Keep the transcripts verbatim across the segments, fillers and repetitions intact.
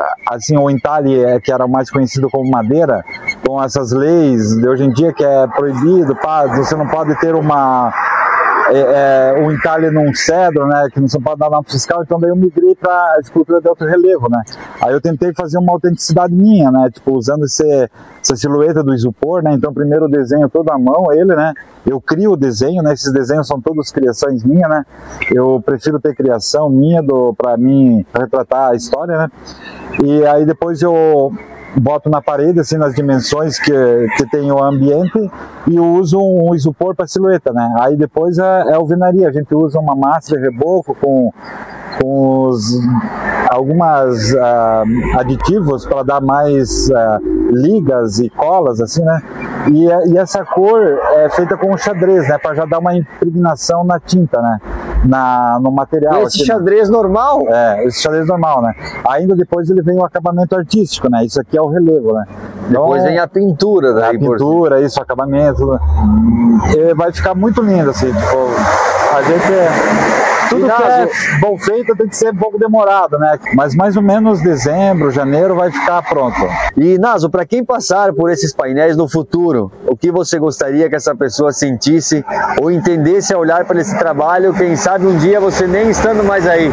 assim, o entalhe, que era mais conhecido como madeira, com essas leis de hoje em dia que é proibido, pá, você não pode ter uma... É, é, o entalhe num cedro, né, que não se pode dar nome fiscal, então daí eu migrei para a escultura de alto relevo, né. Aí eu tentei fazer uma autenticidade minha, né, tipo, usando esse, essa silhueta do isopor, né, então primeiro eu desenho todo à mão ele, né, eu crio o desenho, né, esses desenhos são todos criações minhas, né, eu prefiro ter criação minha para mim retratar a história, né, e aí depois eu boto na parede, assim, nas dimensões que, que tem o ambiente e eu uso um isopor para silhueta, né? Aí depois é, é alvenaria, a gente usa uma massa de reboco com, com os, algumas uh, aditivos para dar mais uh, ligas e colas, assim, né? E, e essa cor é feita com xadrez, né? Para já dar uma impregnação na tinta, né? Na, no material. Esse aqui, xadrez né? normal? É, esse xadrez normal, né? Ainda depois ele vem o acabamento artístico, né? Isso aqui é o relevo, né? Então, depois vem a pintura, daí, a pintura, por... isso, o acabamento. E vai ficar muito lindo, assim, tipo, a gente... Tudo que é bom feito tem que ser um pouco demorado, né? Mas mais ou menos dezembro, janeiro vai ficar pronto. E, Naso, para quem passar por esses painéis no futuro, o que você gostaria que essa pessoa sentisse ou entendesse ao olhar para esse trabalho, quem sabe um dia você nem estando mais aí?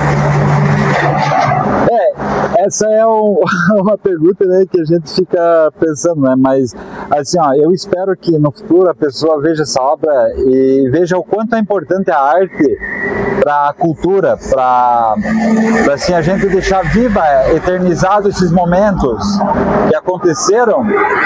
É, essa é um, uma pergunta, né, que a gente fica pensando, né? Mas, assim, ó, eu espero que no futuro a pessoa veja essa obra e veja o quanto é importante a arte para a cultura, para assim, a gente deixar viva, eternizado esses momentos que aconteceram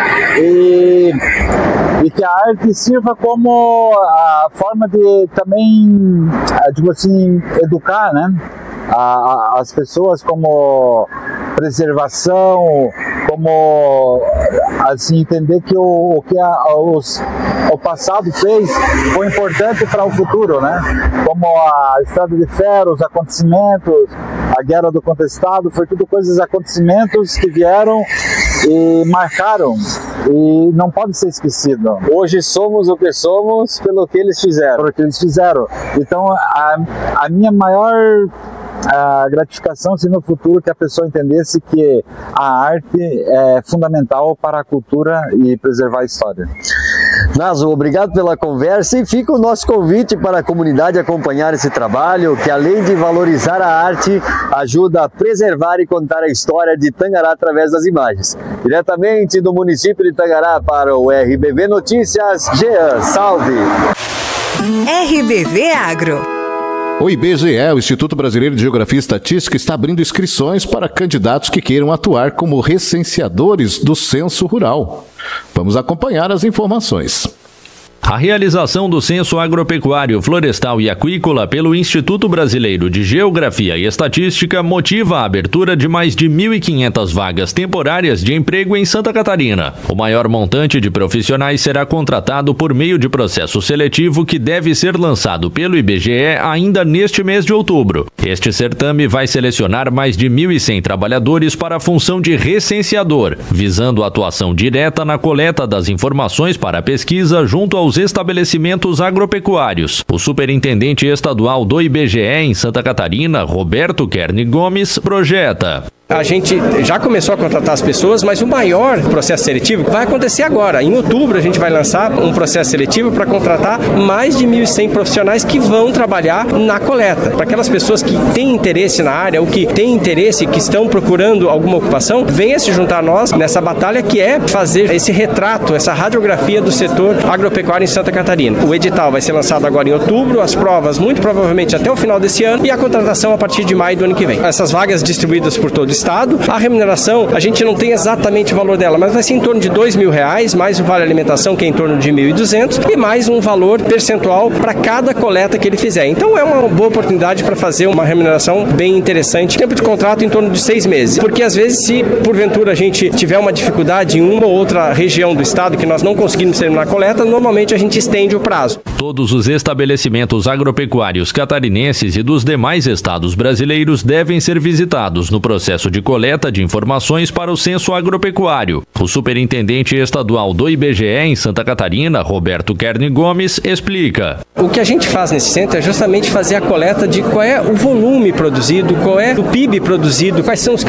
e, e que a arte sirva como a forma de também, tipo assim, educar, né? A, a, as pessoas, como preservação, como assim, entender que o, o que a, os, o passado fez foi importante para o futuro, né? Como a Estrada de Ferro, os acontecimentos, a Guerra do Contestado, foi tudo coisas, acontecimentos que vieram e marcaram e não pode ser esquecido. Hoje somos o que somos pelo que eles fizeram. Pelo que eles fizeram. Então, a, a minha maior a gratificação se no futuro que a pessoa entendesse que a arte é fundamental para a cultura e preservar a história. Naso, obrigado pela conversa e fica o nosso convite para a comunidade acompanhar esse trabalho que, além de valorizar a arte, ajuda a preservar e contar a história de Tangará através das imagens. Diretamente do município de Tangará para o R B V Notícias, Jean, salve! R B V Agro. O I B G E, o Instituto Brasileiro de Geografia e Estatística, está abrindo inscrições para candidatos que queiram atuar como recenseadores do Censo Rural. Vamos acompanhar as informações. A realização do Censo Agropecuário, Florestal e Aquícola pelo Instituto Brasileiro de Geografia e Estatística motiva a abertura de mais de mil e quinhentas vagas temporárias de emprego em Santa Catarina. O maior montante de profissionais será contratado por meio de processo seletivo que deve ser lançado pelo I B G E ainda neste mês de outubro. Este certame vai selecionar mais de mil e cem trabalhadores para a função de recenseador, visando a atuação direta na coleta das informações para a pesquisa junto aos estabelecimentos agropecuários. O superintendente estadual do I B G E em Santa Catarina, Roberto Kerni Gomes, projeta. A gente já começou a contratar as pessoas, mas o maior processo seletivo vai acontecer agora. Em outubro a gente vai lançar um processo seletivo para contratar mais de mil e cem profissionais que vão trabalhar na coleta. Para aquelas pessoas que têm interesse na área ou que têm interesse, que estão procurando alguma ocupação, venha se juntar a nós nessa batalha que é fazer esse retrato, essa radiografia do setor agropecuário em Santa Catarina. O edital vai ser lançado agora em outubro, as provas muito provavelmente até o final desse ano e a contratação a partir de maio do ano que vem. Essas vagas distribuídas por todo o estado. A remuneração, a gente não tem exatamente o valor dela, mas vai ser em torno de dois mil reais, mais o vale alimentação, que é em torno de mil e duzentos, e mais um valor percentual para cada coleta que ele fizer. Então é uma boa oportunidade para fazer uma remuneração bem interessante. Tempo de contrato em torno de seis meses, porque às vezes, se porventura a gente tiver uma dificuldade em uma ou outra região do estado que nós não conseguimos terminar a coleta, normalmente a gente estende o prazo. Todos os estabelecimentos agropecuários catarinenses e dos demais estados brasileiros devem ser visitados no processo de coleta de informações para o censo agropecuário. O superintendente estadual do I B G E em Santa Catarina, Roberto Kerni Gomes, explica. O que a gente faz nesse centro é justamente fazer a coleta de qual é o volume produzido, qual é o P I B produzido, quais são os